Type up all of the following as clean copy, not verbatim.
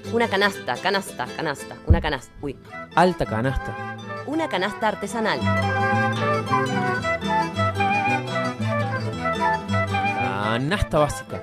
Una canasta, una canasta. Uy. Alta canasta. Una canasta artesanal. Canasta básica.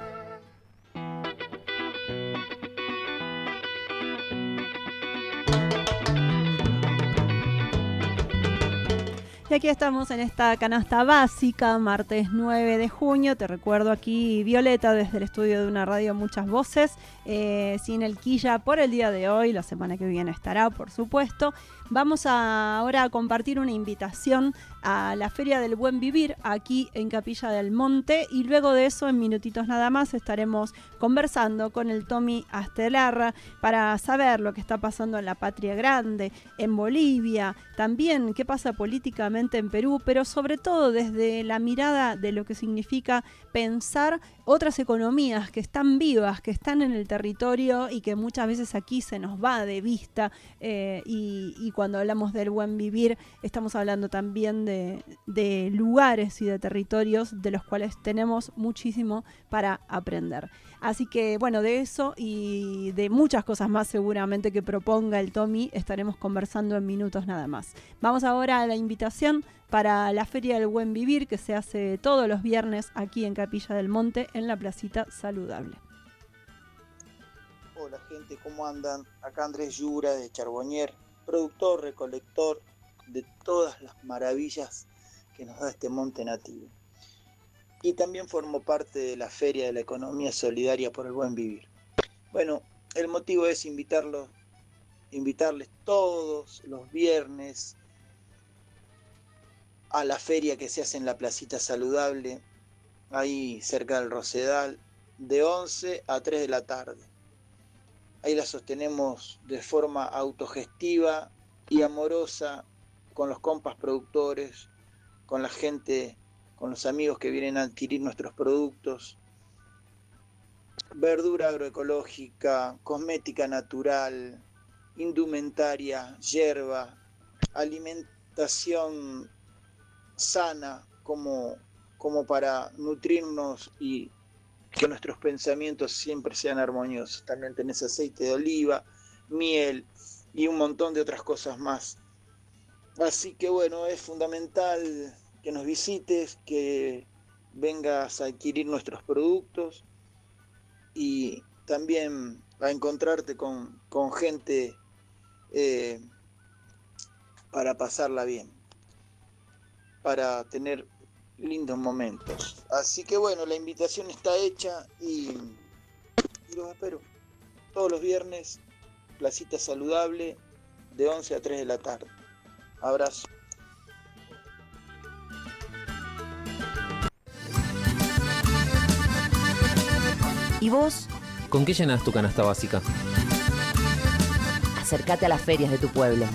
Y aquí estamos en esta canasta básica, martes 9 de junio. Te recuerdo aquí Violeta desde el estudio de una radio Muchas Voces, sin el quilla por el día de hoy. La semana que viene estará, por supuesto. Vamos ahora a compartir una invitación a la Feria del Buen Vivir aquí en Capilla del Monte, y luego de eso, en minutitos nada más, estaremos conversando con el Tommy Astelarra para saber lo que está pasando en la Patria Grande, en Bolivia, también qué pasa políticamente en Perú, pero sobre todo desde la mirada de lo que significa pensar otras economías que están vivas, que están en el territorio y que muchas veces aquí se nos va de vista, y cuando hablamos del buen vivir estamos hablando también de lugares y de territorios de los cuales tenemos muchísimo para aprender. Así que bueno, de eso y de muchas cosas más seguramente que proponga el Tommy estaremos conversando en minutos nada más. Vamos ahora a la invitación para la Feria del Buen Vivir, que se hace todos los viernes aquí en Capilla del Monte, en la Placita Saludable. Hola gente, ¿cómo andan? Acá Andrés Yura de Charbonnier, productor, recolector de todas las maravillas que nos da este monte nativo. Y también formo parte de la Feria de la Economía Solidaria por el Buen Vivir. Bueno, el motivo es invitarles todos los viernes a la feria que se hace en la Placita Saludable, ahí cerca del Rosedal, de 11 a 3 de la tarde. Ahí la sostenemos de forma autogestiva y amorosa con los compas productores, con la gente, con los amigos que vienen a adquirir nuestros productos. Verdura agroecológica, cosmética natural, indumentaria, yerba, alimentación sana como para nutrirnos y que nuestros pensamientos siempre sean armoniosos. También tenés aceite de oliva, miel y un montón de otras cosas más. Así que bueno, es fundamental que nos visites, que vengas a adquirir nuestros productos y también a encontrarte con gente para pasarla bien, para tener lindos momentos. Así que bueno, la invitación está hecha y los espero todos los viernes, Placita Saludable, de 11 a 3 de la tarde. Abrazo. ¿Y vos? ¿Con qué llenas tu canasta básica? Acércate a las ferias de tu pueblo.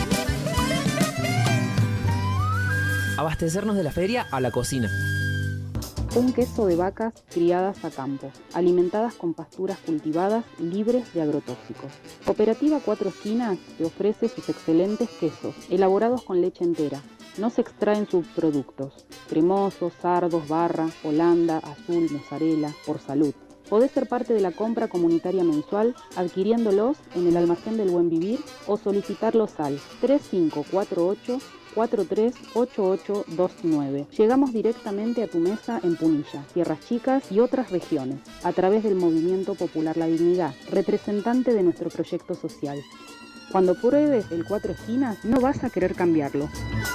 Abastecernos de la feria a la cocina. Un queso de vacas criadas a campo, alimentadas con pasturas cultivadas libres de agrotóxicos. Cooperativa Cuatro Esquinas te ofrece sus excelentes quesos, elaborados con leche entera. No se extraen subproductos, cremosos, sardos, barra, holanda, azul, mozzarella, por salud. Podés ser parte de la compra comunitaria mensual adquiriéndolos en el Almacén del Buen Vivir o solicitarlos al 3548 438829. Llegamos directamente a tu mesa en Punilla, Tierras Chicas y otras regiones, a través del Movimiento Popular La Dignidad, representante de nuestro proyecto social. Cuando pruebes el Cuatro Esquinas, no vas a querer cambiarlo.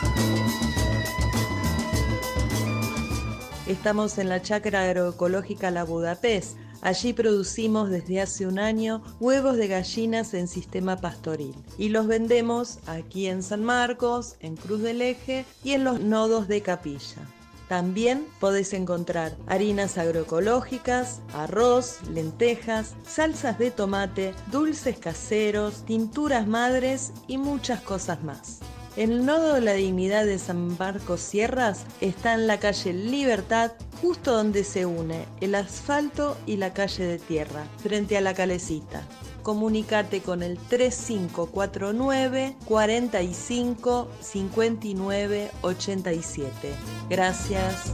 Estamos en la chacra agroecológica La Budapest. Allí producimos desde hace un año huevos de gallinas en sistema pastoril y los vendemos aquí en San Marcos, en Cruz del Eje y en los nodos de Capilla. También podés encontrar harinas agroecológicas, arroz, lentejas, salsas de tomate, dulces caseros, tinturas madres y muchas cosas más. El nodo de la Dignidad de San Marcos Sierras está en la calle Libertad, justo donde se une el asfalto y la calle de tierra, frente a la calecita. Comunicate con el 3549 45 59 87. Gracias.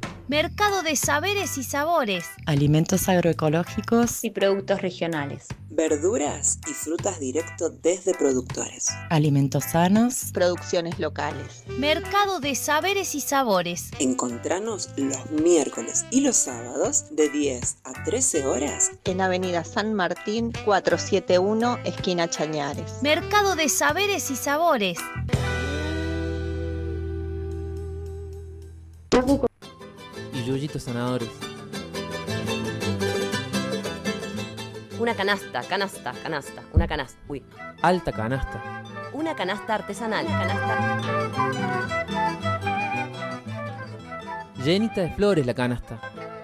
Mercado de saberes y sabores. Alimentos agroecológicos y productos regionales. verduras y frutas directo desde productores. Alimentos sanos, producciones locales. Mercado de saberes y sabores. Encontranos los miércoles y los sábados de 10 a 13 horas en Avenida San Martín 471, esquina Chañares. Mercado de saberes y sabores. Y yuyitos sanadores. Una canasta, canasta, canasta. Una canasta. Uy. Alta canasta. Una canasta artesanal. Canasta. Llenita de flores la canasta.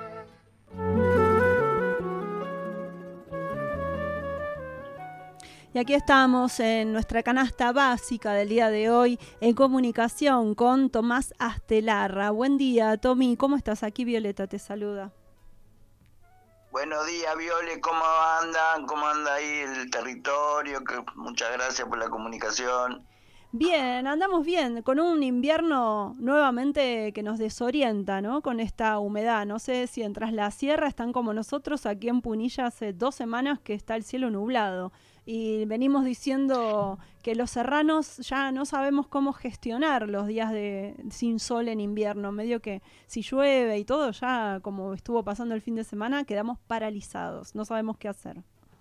Y aquí estamos en nuestra canasta básica del día de hoy, en comunicación con Tomás Astelarra. Buen día, Tommy. ¿Cómo estás? Aquí Violeta te saluda. Buenos días, Viole, ¿cómo andan? ¿Cómo anda ahí el territorio? Muchas gracias por la comunicación. Bien, andamos bien, con un invierno nuevamente que nos desorienta, ¿no? Con esta humedad. No sé si en Tras la Sierra están como nosotros, aquí en Punilla hace 2 semanas que está el cielo nublado. Y venimos diciendo que los serranos ya no sabemos cómo gestionar los días sin sol en invierno. Medio que si llueve y todo, ya como estuvo pasando el fin de semana, quedamos paralizados. No sabemos qué hacer.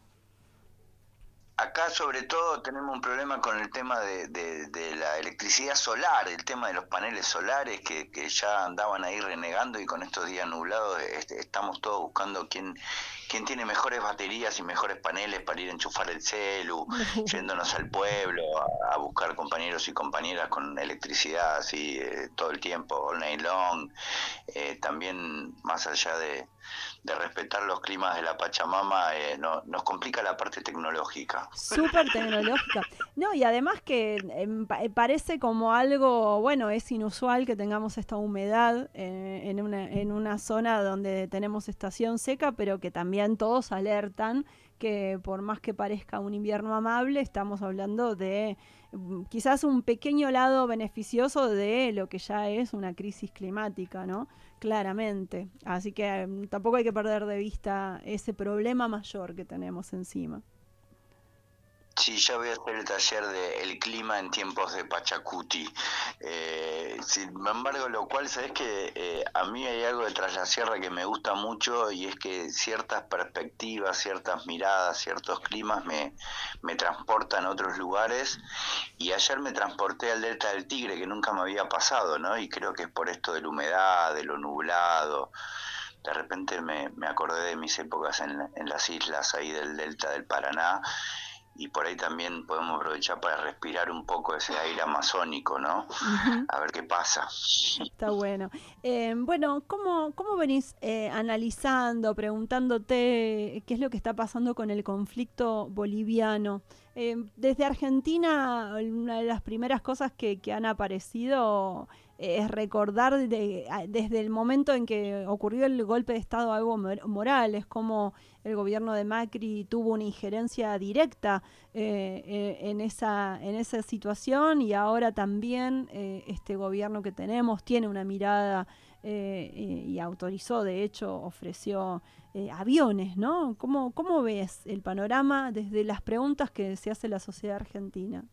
Acá sobre todo tenemos un problema con el tema de la electricidad solar, el tema de los paneles solares que ya andaban ahí renegando, y con estos días nublados estamos todos buscando quién tiene mejores baterías y mejores paneles para ir a enchufar el celu, yéndonos al pueblo a buscar compañeros y compañeras con electricidad así todo el tiempo, all night long. También más allá de respetar los climas de la Pachamama, nos complica la parte tecnológica. Súper tecnológica. No, y además que parece como algo, bueno, es inusual que tengamos esta humedad en una zona donde tenemos estación seca, pero que también todos alertan que por más que parezca un invierno amable, estamos hablando de quizás un pequeño lado beneficioso de lo que ya es una crisis climática, ¿no? Claramente. Así que tampoco hay que perder de vista ese problema mayor que tenemos encima. Sí, ya voy a hacer el taller de el clima en tiempos de Pachacuti. Sin embargo, lo cual, ¿sabes qué? A mí hay algo de Tras la Sierra que me gusta mucho, y es que ciertas perspectivas, ciertas miradas, ciertos climas me transportan a otros lugares. Y ayer me transporté al Delta del Tigre, que nunca me había pasado, ¿no? Y creo que es por esto de la humedad, de lo nublado. De repente me acordé de mis épocas en las islas ahí del Delta del Paraná. Y por ahí también podemos aprovechar para respirar un poco ese aire amazónico, ¿no? Uh-huh. A ver qué pasa. Está bueno. Bueno, ¿cómo venís analizando, preguntándote qué es lo que está pasando con el conflicto boliviano? Desde Argentina, una de las primeras cosas que han aparecido es recordar desde el momento en que ocurrió el golpe de Estado a Evo Morales, cómo el gobierno de Macri tuvo una injerencia directa en esa situación, y ahora también este gobierno que tenemos tiene una mirada y autorizó, de hecho, ofreció aviones, ¿no? ¿Cómo ves el panorama desde las preguntas que se hace la sociedad argentina?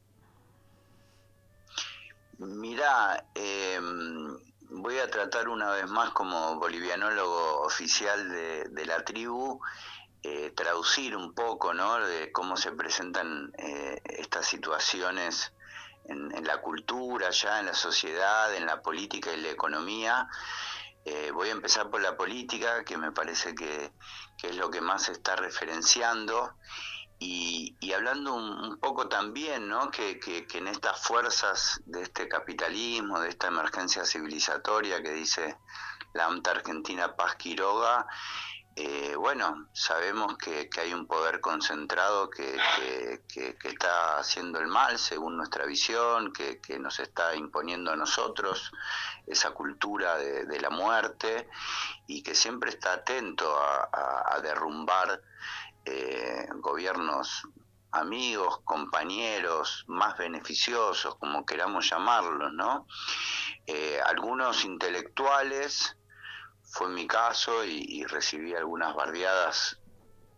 Mirá, voy a tratar una vez más como bolivianólogo oficial de la tribu, traducir un poco, ¿no?, de cómo se presentan estas situaciones en la cultura, ya en la sociedad, en la política y la economía. Voy a empezar por la política, que me parece que es lo que más se está referenciando. Y hablando un poco también, ¿no?, que en estas fuerzas de este capitalismo, de esta emergencia civilizatoria que dice la AMTA Argentina Paz Quiroga, bueno, sabemos que hay un poder concentrado que está haciendo el mal según nuestra visión, que nos está imponiendo a nosotros esa cultura de la muerte, y que siempre está atento a derrumbar gobiernos amigos, compañeros, más beneficiosos, como queramos llamarlos, ¿no? Algunos intelectuales, fue mi caso, y recibí algunas bardeadas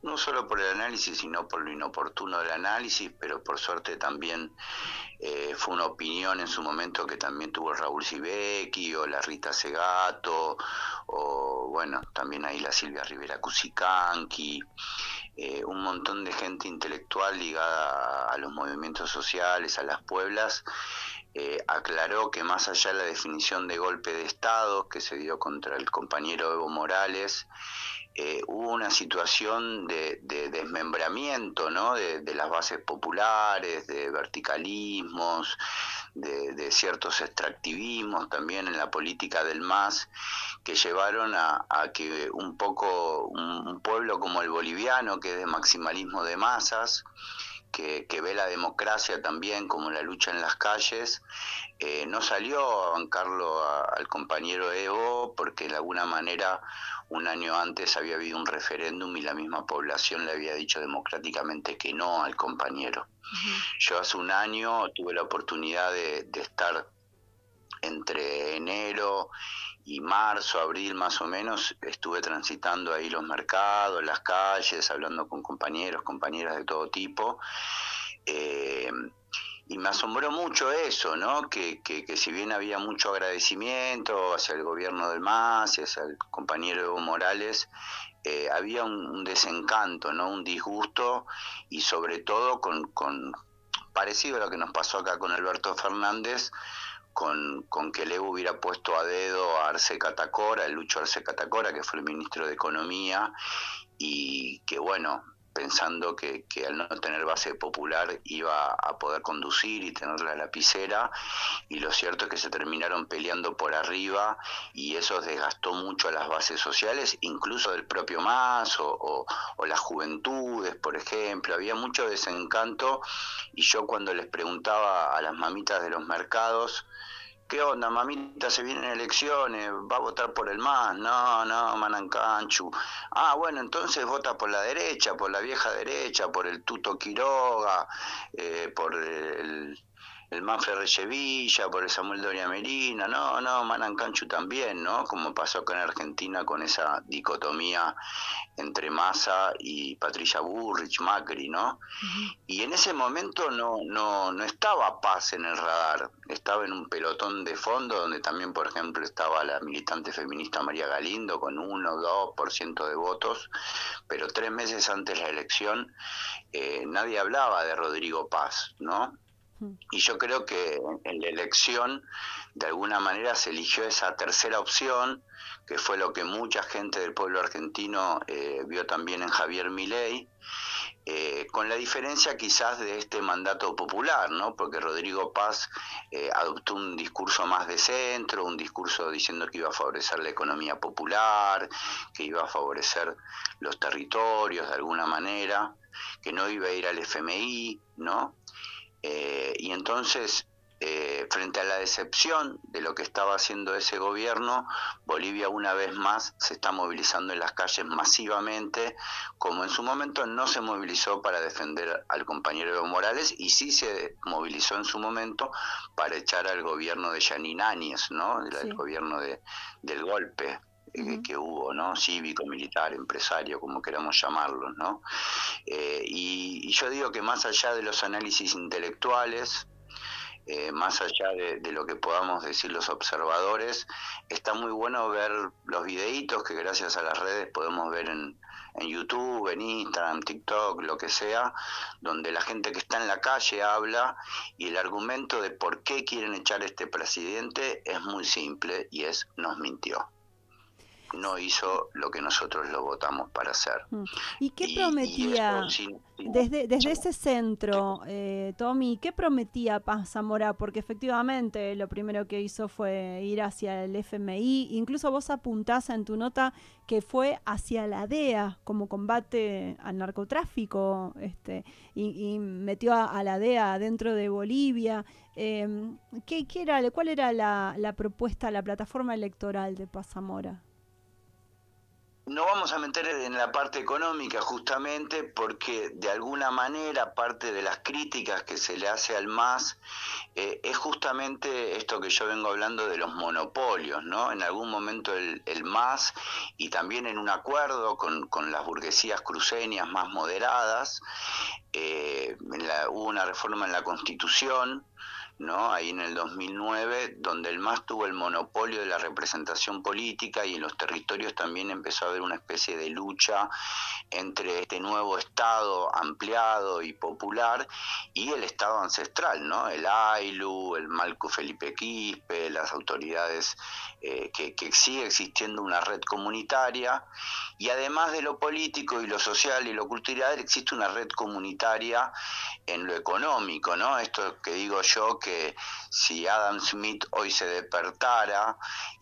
no solo por el análisis, sino por lo inoportuno del análisis, pero por suerte también fue una opinión en su momento que también tuvo Raúl Sibeki o la Rita Segato, o bueno, también ahí la Silvia Rivera Cusicanqui, un montón de gente intelectual ligada a los movimientos sociales, a las pueblas. Aclaró que más allá de la definición de golpe de Estado que se dio contra el compañero Evo Morales, hubo una situación de desmembramiento, ¿no? de las bases populares, de verticalismos, de ciertos extractivismos también en la política del MAS, que llevaron a que un poco un pueblo como el boliviano, que es de maximalismo de masas, que ve la democracia también como la lucha en las calles, no salió a bancarlo al compañero Evo porque de alguna manera un año antes había habido un referéndum y la misma población le había dicho democráticamente que no al compañero. Yo hace un año tuve la oportunidad de estar entre enero y marzo, abril más o menos, estuve transitando ahí los mercados, las calles, hablando con compañeros, compañeras de todo tipo, y me asombró mucho eso, ¿no? Que si bien había mucho agradecimiento hacia el gobierno del MAS y hacia el compañero Evo Morales, había un desencanto, ¿no? Un disgusto, y sobre todo con parecido a lo que nos pasó acá con Alberto Fernández, con que el Evo hubiera puesto a dedo a Arce Catacora, el Lucho Arce Catacora, que fue el ministro de Economía, y que bueno, pensando que al no tener base popular iba a poder conducir y tener la lapicera, y lo cierto es que se terminaron peleando por arriba, y eso desgastó mucho a las bases sociales, incluso del propio MAS o las juventudes, por ejemplo. Había mucho desencanto, y yo cuando les preguntaba a las mamitas de los mercados, ¿qué onda, mamita? Se vienen elecciones, ¿va a votar por el MAS? No, Manancanchu. Ah, bueno, entonces vota por la derecha, por la vieja derecha, por el Tuto Quiroga, por el Manfred Reyevilla, por el Samuel Doria Merina. No, Manancanchu también, ¿no? Como pasó acá en Argentina con esa dicotomía entre Massa y Patricia Bullrich, Macri, ¿no? Y en ese momento no estaba Paz en el radar, estaba en un pelotón de fondo donde también, por ejemplo, estaba la militante feminista María Galindo con 1 o 2% de votos, pero 3 meses antes de la elección nadie hablaba de Rodrigo Paz, ¿no? Y yo creo que en la elección de alguna manera se eligió esa tercera opción, que fue lo que mucha gente del pueblo argentino vio también en Javier Milei, con la diferencia quizás de este mandato popular, ¿no? Porque Rodrigo Paz adoptó un discurso más de centro, un discurso diciendo que iba a favorecer la economía popular, que iba a favorecer los territorios de alguna manera, que no iba a ir al FMI, ¿no? Y entonces, frente a la decepción de lo que estaba haciendo ese gobierno, Bolivia una vez más se está movilizando en las calles masivamente, como en su momento no se movilizó para defender al compañero Evo Morales, y sí se movilizó en su momento para echar al gobierno de Yanine Áñez, ¿no? El gobierno del golpe que hubo, ¿no? Cívico, militar, empresario, como queramos llamarlo, ¿no? Y yo digo que más allá de los análisis intelectuales, más allá de lo que podamos decir los observadores, está muy bueno ver los videitos que gracias a las redes podemos ver en YouTube, en Instagram, TikTok, lo que sea, donde la gente que está en la calle habla, y el argumento de por qué quieren echar a este presidente es muy simple, y es: nos mintió. No hizo lo que nosotros lo votamos para hacer. ¿Y qué prometía desde ese centro, Tommy? ¿Qué prometía Paz Zamora? Porque efectivamente lo primero que hizo fue ir hacia el FMI. Incluso vos apuntás en tu nota que fue hacia la DEA como combate al narcotráfico, y metió a la DEA dentro de Bolivia. ¿Cuál era la propuesta, la plataforma electoral de Paz Zamora? No vamos a meter en la parte económica justamente porque de alguna manera parte de las críticas que se le hace al MAS es justamente esto que yo vengo hablando de los monopolios, ¿no? En algún momento el MAS, y también en un acuerdo con las burguesías cruceñas más moderadas, hubo una reforma en la Constitución, ¿no? Ahí en el 2009, donde el MAS tuvo el monopolio de la representación política, y en los territorios también empezó a haber una especie de lucha entre este nuevo Estado ampliado y popular y el Estado ancestral, ¿no? El AILU, el Malcu Felipe Quispe, las autoridades, que sigue existiendo una red comunitaria, y además de lo político y lo social y lo cultural, existe una red comunitaria en lo económico, ¿no? Esto que digo yo, que si Adam Smith hoy se despertara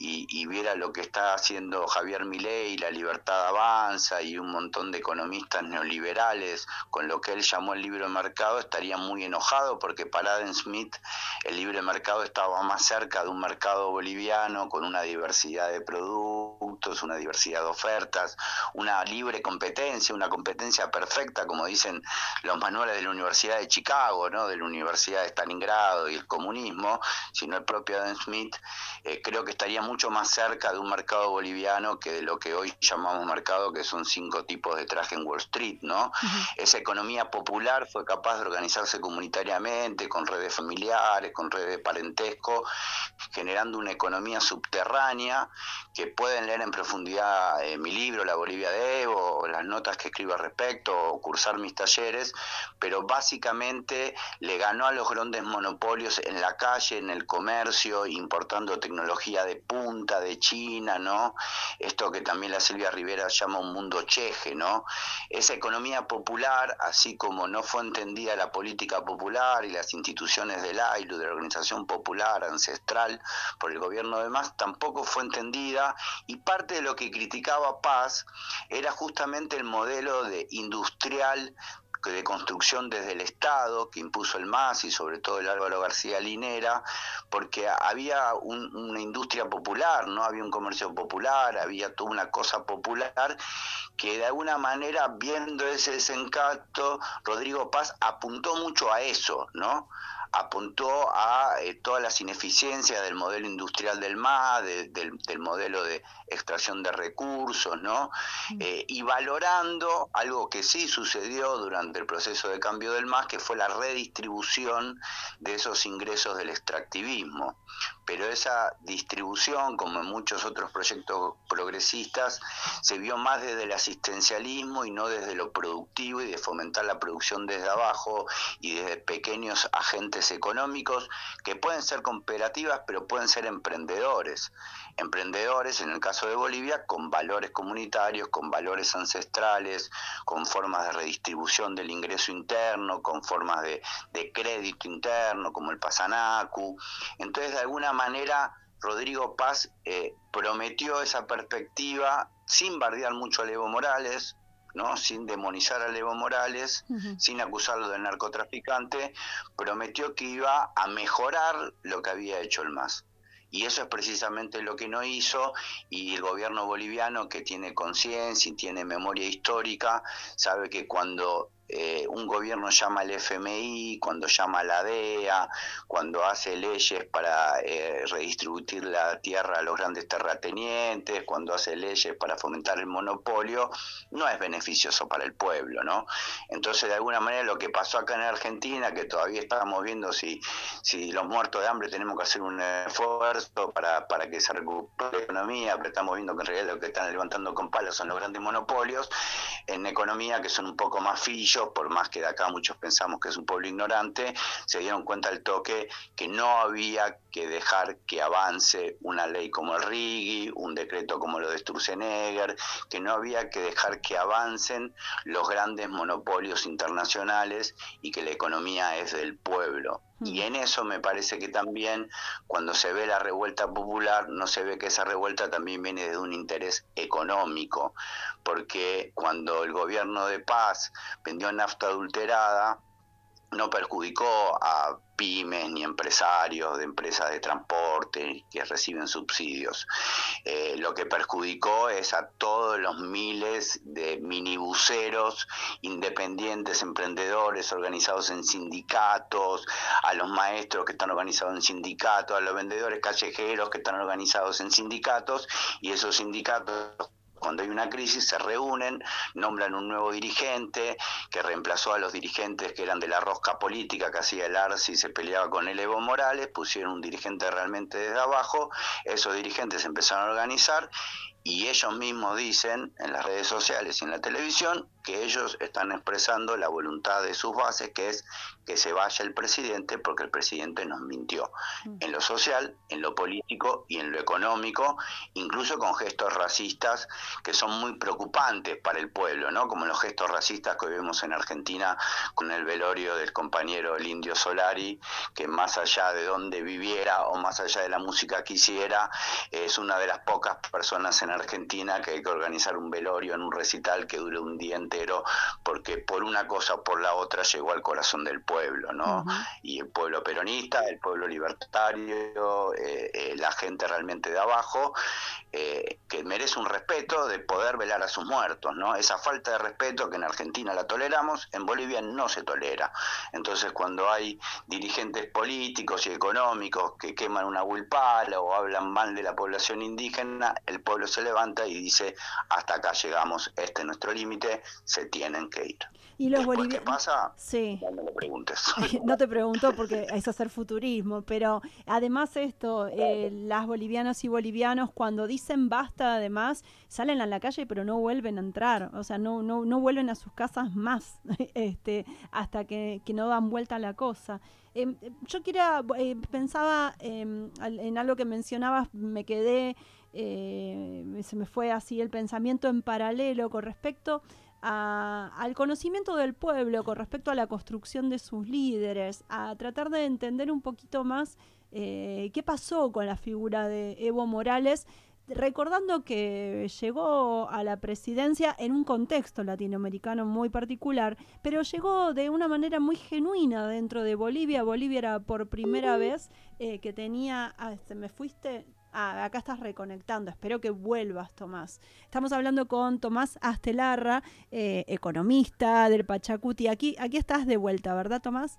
y viera lo que está haciendo Javier Milei, La Libertad Avanza y un montón de economistas neoliberales con lo que él llamó el libre mercado, estaría muy enojado, porque para Adam Smith el libre mercado estaba más cerca de un mercado boliviano con una diversidad de productos, una diversidad de ofertas, una libre competencia, una competencia perfecta, como dicen los manuales de la Universidad de Chicago, ¿no? De la Universidad de Stalingrado y el comunismo, sino el propio Adam Smith. Creo que estaría mucho más cerca de un mercado boliviano que de lo que hoy llamamos mercado, que son 5 tipos de traje en Wall Street, ¿no? Uh-huh. Esa economía popular fue capaz de organizarse comunitariamente, con redes familiares, con redes de parentesco, generando una economía subterránea que pueden leer en profundidad mi libro, La Bolivia de Evo, o las notas que escribo al respecto, o cursar mis talleres, pero básicamente le ganó a los grandes monopolios en la calle, en el comercio, importando tecnología de punta de China, ¿no? Esto que también la Silvia Rivera llama un mundo cheje, ¿no? Esa economía popular, así como no fue entendida la política popular y las instituciones del AILU, de la Organización Popular Ancestral, por el gobierno de MAS, tampoco fue entendida, y parte de lo que criticaba Paz era justamente el modelo de industrial de construcción desde el Estado que impuso el MAS y sobre todo el Álvaro García Linera, porque había una industria popular, ¿no? Había un comercio popular, había toda una cosa popular que de alguna manera, viendo ese desencanto, Rodrigo Paz apuntó mucho a eso, ¿no? Apuntó a todas las ineficiencias del modelo industrial del MAS, del modelo de extracción de recursos, ¿no? Y valorando algo que sí sucedió durante el proceso de cambio del MAS, que fue la redistribución de esos ingresos del extractivismo. Pero esa distribución, como en muchos otros proyectos progresistas, se vio más desde el asistencialismo y no desde lo productivo y de fomentar la producción desde abajo y desde pequeños agentes económicos que pueden ser cooperativas, pero pueden ser emprendedores. Emprendedores, en el caso de Bolivia, con valores comunitarios, con valores ancestrales, con formas de redistribución del ingreso interno, con formas de crédito interno, como el Pasanacu. Entonces, de alguna manera, Rodrigo Paz prometió esa perspectiva sin bardear mucho a Evo Morales, ¿no? Sin demonizar a Evo Morales, uh-huh, sin acusarlo de narcotraficante, prometió que iba a mejorar lo que había hecho el MAS. Y eso es precisamente lo que no hizo, y el gobierno boliviano, que tiene conciencia y tiene memoria histórica, sabe que cuando un gobierno llama al FMI, cuando llama a la DEA, cuando hace leyes para redistribuir la tierra a los grandes terratenientes, cuando hace leyes para fomentar el monopolio, no es beneficioso para el pueblo, ¿no? Entonces, de alguna manera, lo que pasó acá en Argentina, que todavía estábamos viendo si los muertos de hambre tenemos que hacer un esfuerzo para que se recupere la economía, pero estamos viendo que en realidad lo que están levantando con palos son los grandes monopolios en economía, que son un poco más fillos, por más que de acá muchos pensamos que es un pueblo ignorante, se dieron cuenta al toque que no había que dejar que avance una ley como el RIGI, un decreto como lo de Sturzenegger, que no había que dejar que avancen los grandes monopolios internacionales y que la economía es del pueblo. Y en eso me parece que también, cuando se ve la revuelta popular, no se ve que esa revuelta también viene de un interés económico, porque cuando el gobierno de Paz vendió nafta adulterada, no perjudicó a pymes ni empresarios de empresas de transporte que reciben subsidios. Lo que perjudicó es a todos los miles de minibuseros independientes, emprendedores organizados en sindicatos, a los maestros que están organizados en sindicatos, a los vendedores callejeros que están organizados en sindicatos, y esos sindicatos, cuando hay una crisis, se reúnen, nombran un nuevo dirigente que reemplazó a los dirigentes que eran de la rosca política que hacía el Arce y se peleaba con el Evo Morales, pusieron un dirigente realmente desde abajo, esos dirigentes se empezaron a organizar y ellos mismos dicen en las redes sociales y en la televisión que ellos están expresando la voluntad de sus bases, que es que se vaya el presidente porque el presidente nos mintió en lo social, en lo político y en lo económico, incluso con gestos racistas que son muy preocupantes para el pueblo, ¿no? Como los gestos racistas que vemos en Argentina con el velorio del compañero el Indio Solari, que más allá de donde viviera o más allá de la música que hiciera, es una de las pocas personas en Argentina que hay que organizar un velorio en un recital que dure un día entero, porque por una cosa o por la otra llegó al corazón del pueblo, ¿no? Y el pueblo peronista, el pueblo libertario, la gente realmente de abajo, que merece un respeto de poder velar a sus muertos, ¿no? Esa falta de respeto que en Argentina la toleramos, en Bolivia no se tolera. Entonces, cuando hay dirigentes políticos y económicos que queman una huilpala o hablan mal de la población indígena, el pueblo se levanta y dice: hasta acá llegamos, este es nuestro límite, se tienen que ir. ¿Y los Después, bolivianos? ¿qué pasa? Sí. No me lo preguntes. No te pregunto porque es hacer futurismo, pero además esto, las bolivianas y bolivianos cuando dicen basta, además salen a la calle pero no vuelven a entrar, o sea, no vuelven a sus casas más, hasta que no dan vuelta a la cosa. Yo pensaba en algo que mencionabas, me quedé, se me fue así el pensamiento en paralelo con respecto al conocimiento del pueblo, con respecto a la construcción de sus líderes, a tratar de entender un poquito más qué pasó con la figura de Evo Morales, recordando que llegó a la presidencia en un contexto latinoamericano muy particular, pero llegó de una manera muy genuina dentro de Bolivia. Bolivia era por primera vez que tenía... ¿me fuiste? Acá estás reconectando, espero que vuelvas, Tomás. Estamos hablando con Tomás Astelarra, economista del Pachacuti. Aquí estás de vuelta, ¿verdad, Tomás?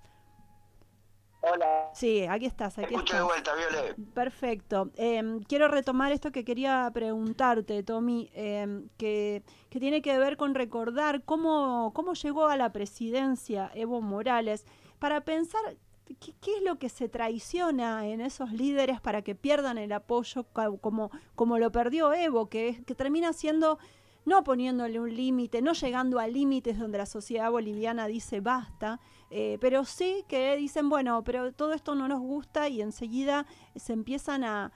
Hola. Sí, aquí estás. Escucho de vuelta, Viole. Perfecto. Quiero retomar esto que quería preguntarte, Tommy, que tiene que ver con recordar cómo llegó a la presidencia Evo Morales, para pensar... ¿Qué es lo que se traiciona en esos líderes para que pierdan el apoyo como lo perdió Evo, que termina siendo, no poniéndole un límite, no llegando a límites donde la sociedad boliviana dice basta, pero sí que dicen, bueno, pero todo esto no nos gusta, y enseguida se empiezan a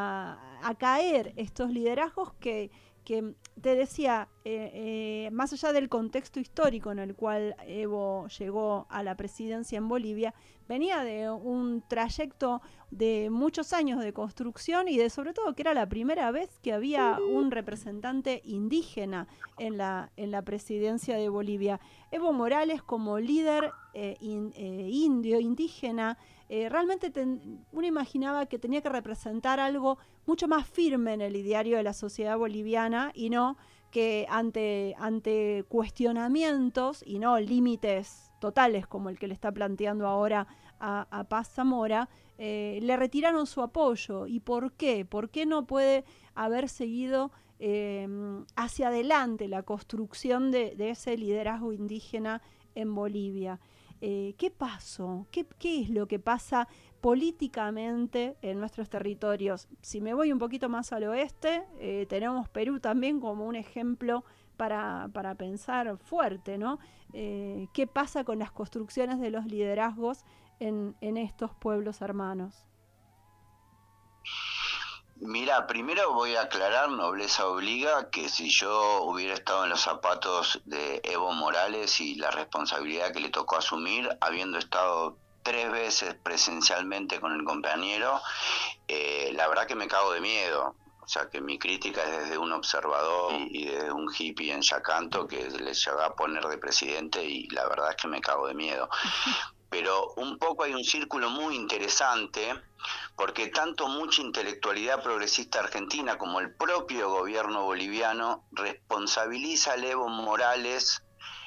caer estos liderazgos que te decía, más allá del contexto histórico en el cual Evo llegó a la presidencia en Bolivia, venía de un trayecto de muchos años de construcción y de sobre todo que era la primera vez que había un representante indígena en la presidencia de Bolivia. Evo Morales como líder indio, indígena, realmente uno imaginaba que tenía que representar algo mucho más firme en el ideario de la sociedad boliviana, y no que ante cuestionamientos y no límites totales como el que le está planteando ahora a Paz Zamora, le retiraron su apoyo. ¿Y por qué? ¿Por qué no puede haber seguido hacia adelante la construcción de ese liderazgo indígena en Bolivia? ¿Qué pasó? ¿Qué es lo que pasa políticamente en nuestros territorios? Si me voy un poquito más al oeste, tenemos Perú también como un ejemplo para pensar fuerte, ¿no? ¿Qué pasa con las construcciones de los liderazgos en estos pueblos hermanos? Mira, primero voy a aclarar, nobleza obliga, que si yo hubiera estado en los zapatos de Evo Morales y la responsabilidad que le tocó asumir, habiendo estado 3 veces presencialmente con el compañero, la verdad que me cago de miedo. O sea, que mi crítica es desde un observador y desde un hippie en Yacanto que le llegó a poner de presidente, y la verdad es que me cago de miedo. pero un poco hay un círculo muy interesante, porque tanto mucha intelectualidad progresista argentina como el propio gobierno boliviano responsabiliza a Evo Morales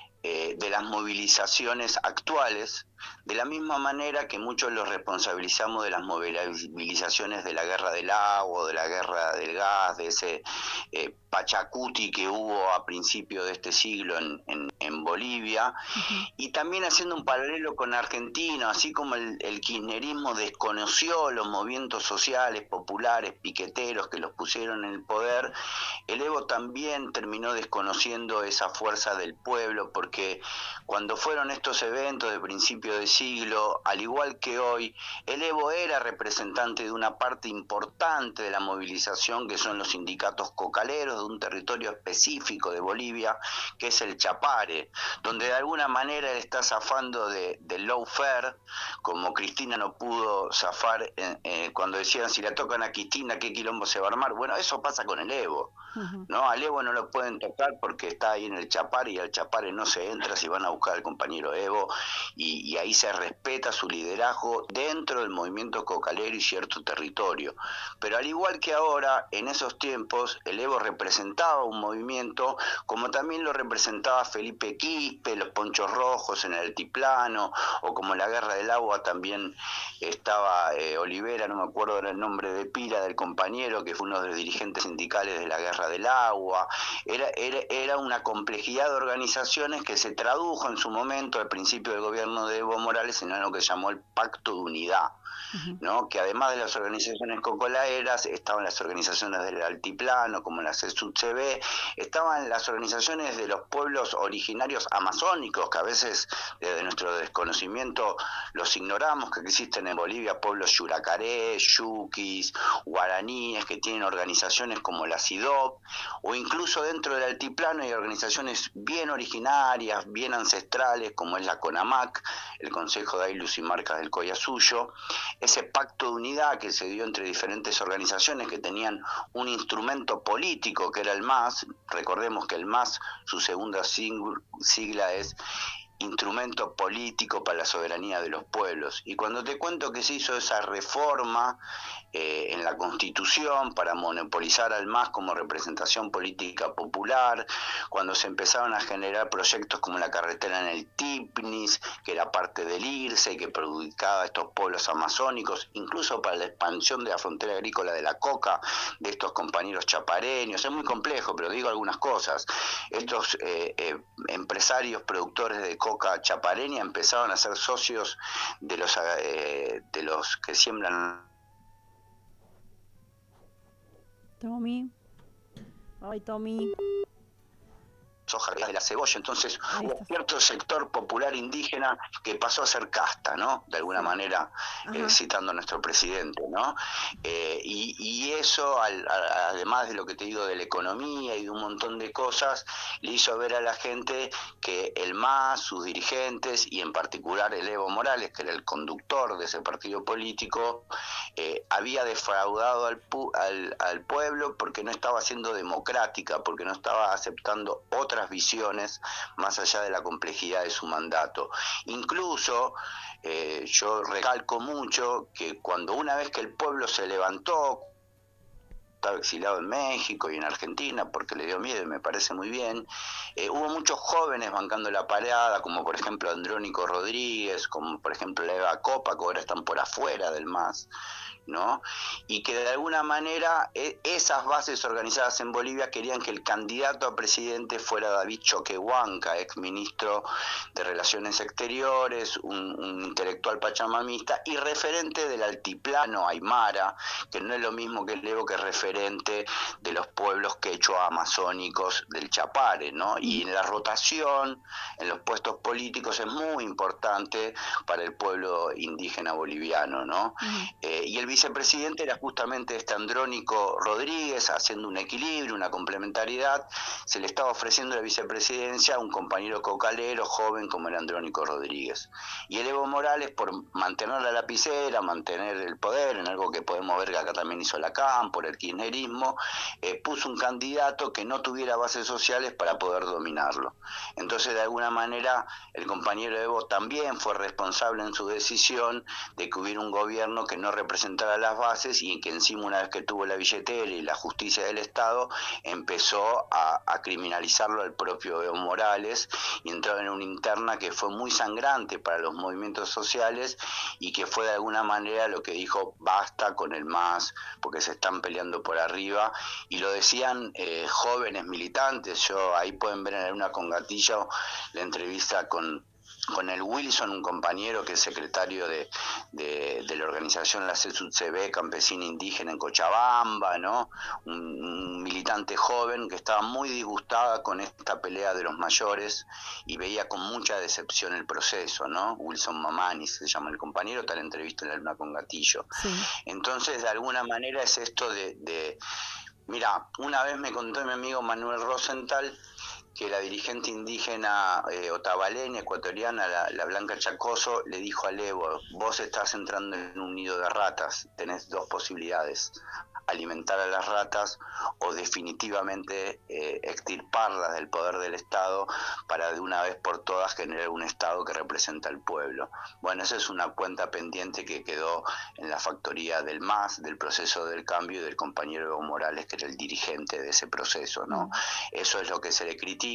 de las movilizaciones actuales, de la misma manera que muchos los responsabilizamos de las movilizaciones de la guerra del agua, de la guerra del gas, de ese Pachacuti que hubo a principios de este siglo en Bolivia, y también haciendo un paralelo con Argentina, así como el kirchnerismo desconoció los movimientos sociales, populares, piqueteros que los pusieron en el poder, el Evo también terminó desconociendo esa fuerza del pueblo, porque cuando fueron estos eventos de principio de siglo, al igual que hoy, el Evo era representante de una parte importante de la movilización, que son los sindicatos cocaleros de un territorio específico de Bolivia, que es el Chapare, donde de alguna manera él está zafando del lawfare, como Cristina no pudo zafar cuando decían si la tocan a Cristina, ¿qué quilombo se va a armar? Bueno, eso pasa con el Evo, ¿no? Al Evo no lo pueden tocar porque está ahí en el Chapare, y al Chapare no se entra si van a buscar al compañero Evo, y ahí se respeta su liderazgo dentro del movimiento cocalero y cierto territorio. Pero al igual que ahora, en esos tiempos, el Evo representaba un movimiento, como también lo representaba Felipe Quispe, los Ponchos Rojos en el Altiplano, o como en la Guerra del Agua también estaba Olivera, no me acuerdo ahora el nombre de pila del compañero, que fue uno de los dirigentes sindicales de la Guerra del Agua. Era una complejidad de organizaciones que se tradujo en su momento al principio del gobierno de Evo Morales en algo que se llamó el Pacto de Unidad, ¿no? Que además de las organizaciones cocolaeras estaban las organizaciones del Altiplano, como la CSUCB, estaban las organizaciones de los pueblos originarios amazónicos, que a veces desde nuestro desconocimiento los ignoramos, que existen en Bolivia pueblos yuracaré, yuquis, guaraníes, que tienen organizaciones como la CIDOB, o incluso dentro del Altiplano hay organizaciones bien originarias, bien ancestrales, como es la CONAMAC, el Consejo de Aylus y Marcas del Collasuyo. Ese pacto de unidad que se dio entre diferentes organizaciones que tenían un instrumento político que era el MAS, recordemos que el MAS, su segunda sigla es Instrumento Político para la Soberanía de los Pueblos. Y cuando te cuento que se hizo esa reforma en la Constitución para monopolizar al MAS como representación política popular, cuando se empezaron a generar proyectos como la carretera en el Tipnis, que era parte del IRSE y que perjudicaba a estos pueblos amazónicos, incluso para la expansión de la frontera agrícola de la coca de estos compañeros chapareños, es muy complejo, pero digo algunas cosas. Estos empresarios productores de coca chapareña empezaron a ser socios de los que siembran. Tommy. Ay, Tommy. Soja de la cebolla, entonces hubo cierto sector popular indígena que pasó a ser casta, ¿no? De alguna manera, citando a nuestro presidente, ¿no? Y eso, además de lo que te digo de la economía y de un montón de cosas, le hizo ver a la gente que el MAS, sus dirigentes, y en particular el Evo Morales, que era el conductor de ese partido político, había defraudado al pueblo porque no estaba siendo democrática, porque no estaba aceptando otras visiones más allá de la complejidad de su mandato. Incluso yo recalco mucho que cuando una vez que el pueblo se levantó, estaba exiliado en México y en Argentina porque le dio miedo y me parece muy bien, hubo muchos jóvenes bancando la parada, como por ejemplo Andrónico Rodríguez, como por ejemplo la Eva Copa, que ahora están por afuera del MAS, ¿no? Y que de alguna manera esas bases organizadas en Bolivia querían que el candidato a presidente fuera David Choquehuanca, ex ministro de Relaciones Exteriores, un intelectual pachamamista y referente del altiplano aymara, que no es lo mismo que el Evo, que es referente de los pueblos quechua amazónicos del Chapare, ¿no? Y en la rotación en los puestos políticos es muy importante para el pueblo indígena boliviano, ¿no? Y el vicepresidente era justamente este Andrónico Rodríguez, haciendo un equilibrio, una complementariedad. Se le estaba ofreciendo la vicepresidencia a un compañero cocalero joven como era Andrónico Rodríguez. Y el Evo Morales, por mantener la lapicera, mantener el poder, en algo que podemos ver que acá también hizo Lacan, por el kirchnerismo, kirchnerismo, puso un candidato que no tuviera bases sociales para poder dominarlo. Entonces, de alguna manera, el compañero Evo también fue responsable en su decisión de que hubiera un gobierno que no representara las bases y que encima, una vez que tuvo la billetera y la justicia del Estado, empezó a criminalizarlo al propio Evo Morales y entró en una interna que fue muy sangrante para los movimientos sociales y que fue de alguna manera lo que dijo: basta con el MAS porque se están peleando por arriba, y lo decían jóvenes militantes. Ahí pueden ver en una con Gatillo la entrevista con el Wilson, un compañero que es secretario de la organización, la CSUCB, campesina indígena en Cochabamba, ¿no? Un militante joven que estaba muy disgustada con esta pelea de los mayores y veía con mucha decepción el proceso, ¿no? Wilson Mamani se llama el compañero, tal entrevista en la Luna con Gatillo. Sí. Entonces, de alguna manera es esto mira, una vez me contó mi amigo Manuel Rosenthal que la dirigente indígena otavaleña, ecuatoriana, la Blanca Chacoso, le dijo a Evo: vos estás entrando en un nido de ratas, tenés dos posibilidades: alimentar a las ratas o definitivamente extirparlas del poder del Estado para de una vez por todas generar un Estado que representa al pueblo. Bueno, esa es una cuenta pendiente que quedó en la factoría del MAS, del proceso del cambio, y del compañero Evo Morales, que era el dirigente de ese proceso, ¿no? Eso es lo que se le critica,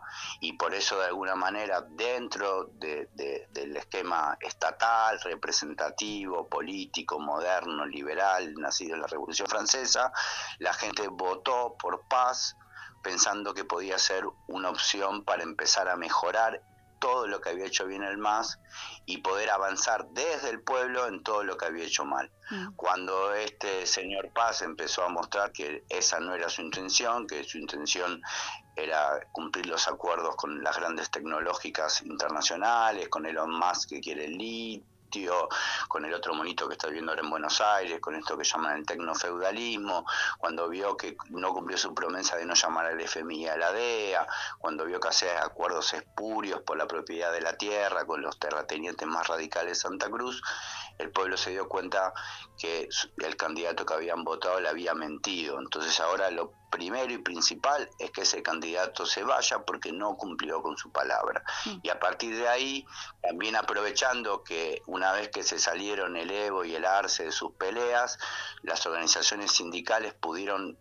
y por eso, de alguna manera, dentro del esquema estatal, representativo, político, moderno, liberal, nacido en la Revolución Francesa, la gente votó por paz, pensando que podía ser una opción para empezar a mejorar todo lo que había hecho bien el MAS y poder avanzar desde el pueblo en todo lo que había hecho mal. Cuando este señor Paz empezó a mostrar que esa no era su intención, que su intención era cumplir los acuerdos con las grandes tecnológicas internacionales, con Elon Musk, que quiere el litio, con el otro monito que está viviendo ahora en Buenos Aires, con esto que llaman el tecnofeudalismo, cuando vio que no cumplió su promesa de no llamar al FMI y a la DEA, cuando vio que hacía acuerdos espurios por la propiedad de la tierra con los terratenientes más radicales de Santa Cruz, el pueblo se dio cuenta que el candidato que habían votado le había mentido. Entonces ahora lo primero y principal es que ese candidato se vaya porque no cumplió con su palabra. Y a partir de ahí, también aprovechando que una vez que se salieron el Evo y el Arce de sus peleas, las organizaciones sindicales pudieron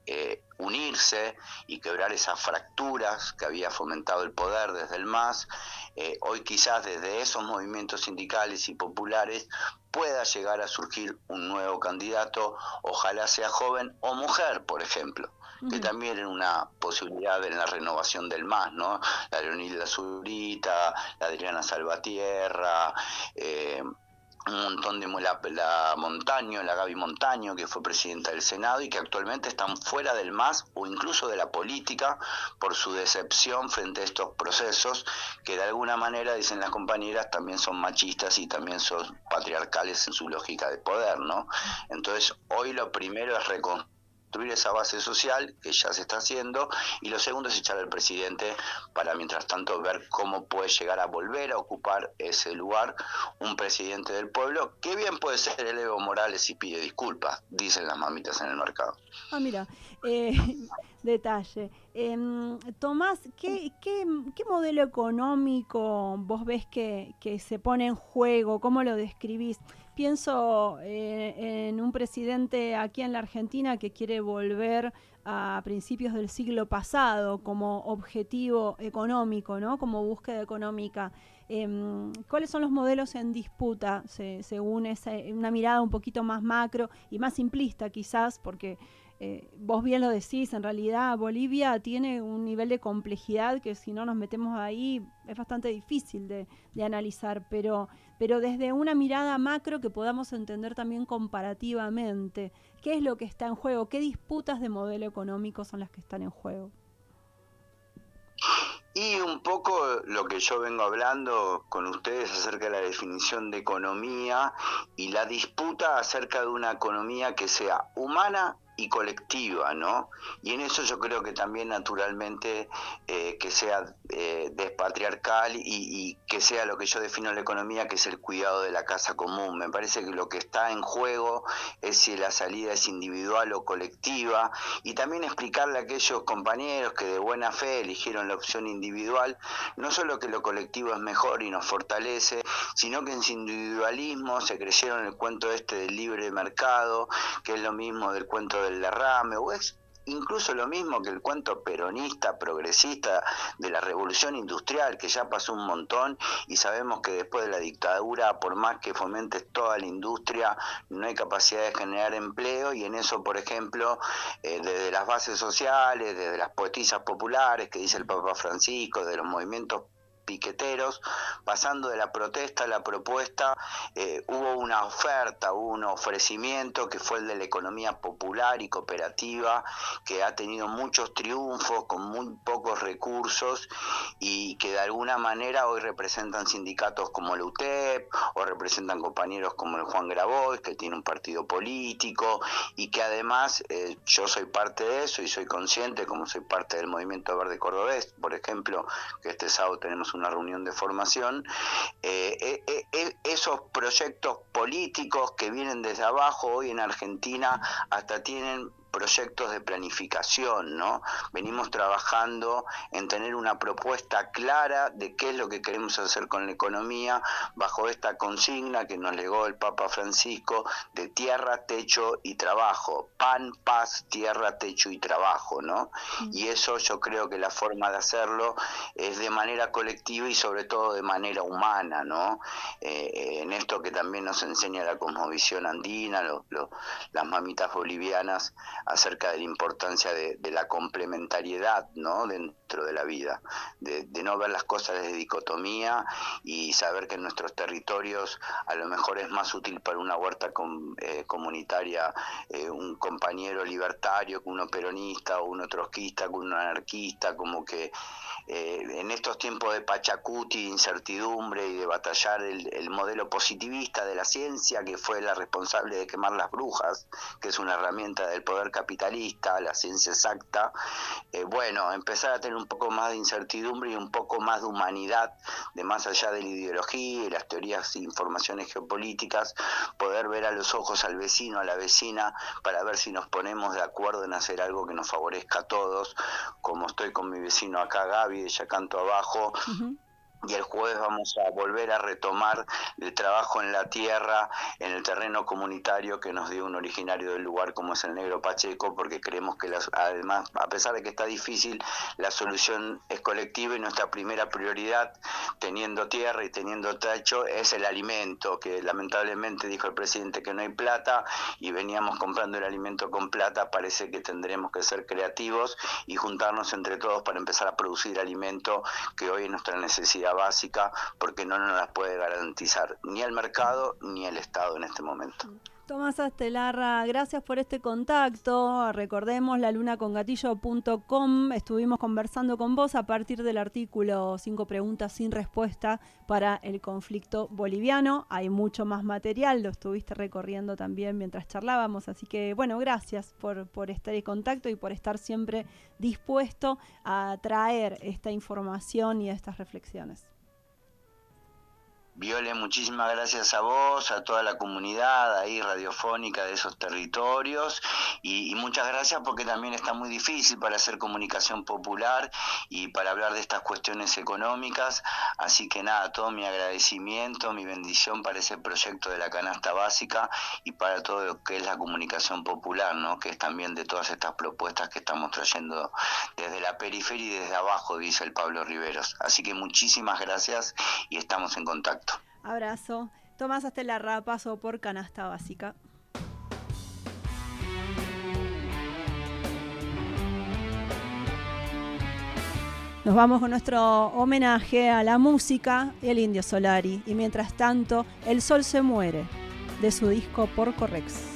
unirse y quebrar esas fracturas que había fomentado el poder desde el MAS. Hoy quizás desde esos movimientos sindicales y populares pueda llegar a surgir un nuevo candidato, ojalá sea joven o mujer, por ejemplo, que también es una posibilidad en la renovación del MAS, ¿no? La Leonilda Zurita, la Adriana Salvatierra, un montón de la Montaño, la Gaby Montaño, que fue presidenta del Senado y que actualmente están fuera del MAS o incluso de la política por su decepción frente a estos procesos que de alguna manera, dicen las compañeras, también son machistas y también son patriarcales en su lógica de poder, ¿no? Entonces, hoy lo primero es reconstruir esa base social, que ya se está haciendo, y lo segundo es echar al presidente para, mientras tanto, ver cómo puede llegar a volver a ocupar ese lugar un presidente del pueblo, que bien puede ser el Evo Morales si pide disculpas, dicen las mamitas en el mercado. Ah, mira, detalle. Tomás, ¿qué modelo económico vos ves que se pone en juego? ¿Cómo lo describís? Pienso en un presidente aquí en la Argentina que quiere volver a principios del siglo pasado como objetivo económico, ¿no? Como búsqueda económica. ¿Cuáles son los modelos en disputa según una mirada un poquito más macro y más simplista quizás? Porque vos bien lo decís, en realidad Bolivia tiene un nivel de complejidad que si no nos metemos ahí es bastante difícil de analizar, pero desde una mirada macro que podamos entender también comparativamente qué es lo que está en juego, qué disputas de modelo económico son las que están en juego. Y un poco lo que yo vengo hablando con ustedes acerca de la definición de economía y la disputa acerca de una economía que sea humana y colectiva, ¿no? Y en eso yo creo que también naturalmente que sea despatriarcal y que sea lo que yo defino en la economía, que es el cuidado de la casa común. Me parece que lo que está en juego es si la salida es individual o colectiva, y también explicarle a aquellos compañeros que de buena fe eligieron la opción individual, no solo que lo colectivo es mejor y nos fortalece, sino que en su individualismo se creyeron el cuento del libre mercado, que es lo mismo del cuento del derrame, o es incluso lo mismo que el cuento peronista, progresista de la revolución industrial, que ya pasó un montón, y sabemos que después de la dictadura, por más que fomentes toda la industria, no hay capacidad de generar empleo, y en eso, por ejemplo, desde las bases sociales, desde las poetisas populares, que dice el Papa Francisco, de los movimientos piqueteros, pasando de la protesta a la propuesta, hubo una oferta, hubo un ofrecimiento que fue el de la economía popular y cooperativa, que ha tenido muchos triunfos con muy pocos recursos y que de alguna manera hoy representan sindicatos como la UTEP o representan compañeros como el Juan Grabois, que tiene un partido político, y que además yo soy parte de eso y soy consciente, como soy parte del Movimiento Verde Cordobés, por ejemplo, que este sábado tenemos una reunión de formación, esos proyectos políticos que vienen desde abajo hoy en Argentina hasta tienen proyectos de planificación, ¿no? Venimos trabajando en tener una propuesta clara de qué es lo que queremos hacer con la economía bajo esta consigna que nos legó el Papa Francisco de tierra, techo y trabajo, pan, paz, tierra, techo y trabajo, ¿no? Y eso yo creo que la forma de hacerlo es de manera colectiva y sobre todo de manera humana, ¿no? En esto que también nos enseña la cosmovisión andina, las mamitas bolivianas, acerca de la importancia de la complementariedad, ¿no? Dentro de la vida, de no ver las cosas desde dicotomía y saber que en nuestros territorios a lo mejor es más útil para una huerta comunitaria un compañero libertario que uno peronista, o uno trotskista que uno anarquista, como que en estos tiempos de pachacuti, incertidumbre y de batallar el modelo positivista de la ciencia, que fue la responsable de quemar las brujas, que es una herramienta del poder capitalista, la ciencia exacta, empezar a tener un poco más de incertidumbre y un poco más de humanidad, de más allá de la ideología y las teorías e informaciones geopolíticas, poder ver a los ojos al vecino, a la vecina, para ver si nos ponemos de acuerdo en hacer algo que nos favorezca a todos, como estoy con mi vecino acá, Gaby, de Yacanto Abajo. Y el jueves vamos a volver a retomar el trabajo en la tierra, en el terreno comunitario que nos dio un originario del lugar como es el Negro Pacheco, porque creemos que además, a pesar de que está difícil, la solución es colectiva y nuestra primera prioridad, teniendo tierra y teniendo techo, es el alimento, que lamentablemente dijo el presidente que no hay plata y veníamos comprando el alimento con plata. Parece que tendremos que ser creativos y juntarnos entre todos para empezar a producir alimento, que hoy es nuestra necesidad básica, porque no nos las puede garantizar ni el mercado ni el Estado en este momento. Tomás Astelarra, gracias por este contacto. Recordemos lalunacongatillo.com. Estuvimos conversando con vos a partir del artículo 5 preguntas sin respuesta para el conflicto boliviano. Hay mucho más material, lo estuviste recorriendo también mientras charlábamos, así que gracias por estar en contacto y por estar siempre dispuesto a traer esta información y estas reflexiones. Viole, muchísimas gracias a vos, a toda la comunidad ahí radiofónica de esos territorios, y muchas gracias porque también está muy difícil para hacer comunicación popular y para hablar de estas cuestiones económicas, así que nada, todo mi agradecimiento, mi bendición para ese proyecto de la canasta básica y para todo lo que es la comunicación popular, ¿no? Que es también de todas estas propuestas que estamos trayendo desde la periferia y desde abajo, dice el Pablo Riveros. Así que muchísimas gracias y estamos en contacto. Abrazo. Tomás Astelarra, paso por Canasta Básica. Nos vamos con nuestro homenaje a la música y el Indio Solari. Y mientras tanto, El Sol se muere, de su disco Porco Rex.